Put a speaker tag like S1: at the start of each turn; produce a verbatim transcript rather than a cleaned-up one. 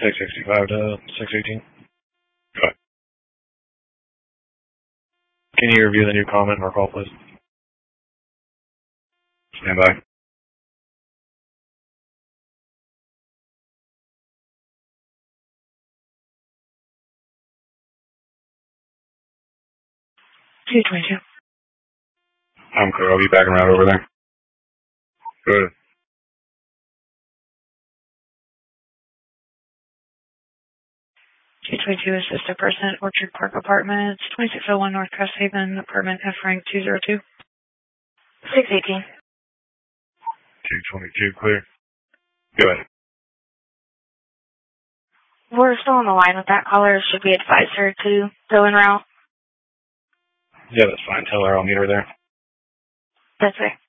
S1: six sixty-five to six eighteen. Go ahead. Can you review the new comment or call, please? Stand by.
S2: two twenty-two.
S1: I'm clear. I'll be backing right over there. Good.
S2: two twenty-two, assistant person, Orchard Park Apartments, twenty-six oh one North Crest Haven, apartment F rank two oh two. six eighteen.
S1: two twenty-two, clear. Go ahead.
S2: We're still on the line with that caller. Should we advise her to go en route?
S1: Yeah, that's fine. Tell her I'll meet her there.
S2: That's right.